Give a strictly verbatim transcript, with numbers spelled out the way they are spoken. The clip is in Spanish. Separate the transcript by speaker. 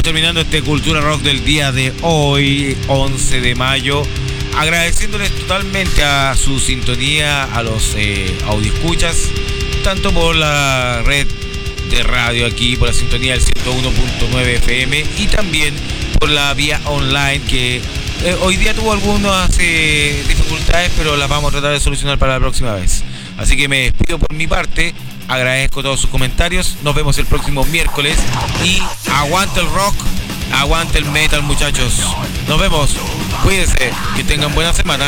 Speaker 1: terminando este Cultura Rock del día de hoy, once de mayo. Agradeciéndoles totalmente a su sintonía, a los eh, audioescuchas, tanto por la red de radio aquí, por la sintonía del ciento uno punto nueve F M y también por la vía online que eh, hoy día tuvo algunas eh, dificultades, pero las vamos a tratar de solucionar para la próxima vez. Así que me despido por mi parte, agradezco todos sus comentarios, nos vemos el próximo miércoles y aguante el rock, aguante el metal, muchachos. Nos vemos, cuídense, que tengan buena semana.